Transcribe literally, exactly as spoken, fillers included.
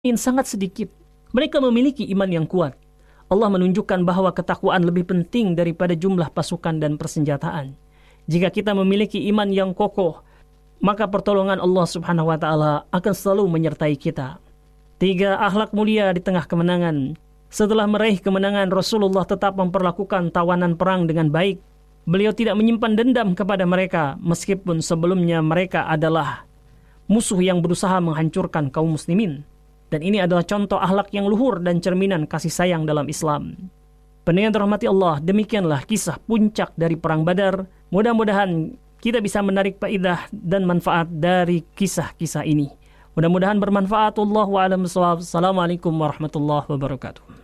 sangat sedikit. Mereka memiliki iman yang kuat. Allah menunjukkan bahwa ketakwaan lebih penting daripada jumlah pasukan dan persenjataan. Jika kita memiliki iman yang kokoh, maka pertolongan Allah Subhanahu wa taala akan selalu menyertai kita. Tiga, akhlak mulia di tengah kemenangan. Setelah meraih kemenangan, Rasulullah tetap memperlakukan tawanan perang dengan baik. Beliau tidak menyimpan dendam kepada mereka, meskipun sebelumnya mereka adalah musuh yang berusaha menghancurkan kaum muslimin. Dan ini adalah contoh akhlak yang luhur dan cerminan kasih sayang dalam Islam. Pendengar dirahmati Allah, demikianlah kisah puncak dari Perang Badar. Mudah-mudahan kita bisa menarik faedah dan manfaat dari kisah-kisah ini. Mudah-mudahan bermanfaat. Wallahu a'lam bishawab. Assalamualaikum warahmatullahi wabarakatuh.